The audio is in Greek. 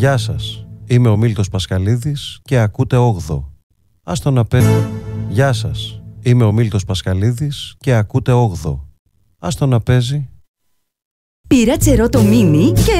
Γεια σας, είμαι ο Μίλτος Πασχαλίδης και ακούτε 8. Ας το να παίζει. Γεια σας, είμαι ο Μίλτος Πασχαλίδης και ακούτε 8. Ας το να παίζει. Πήρα Τσερότο Μίνι και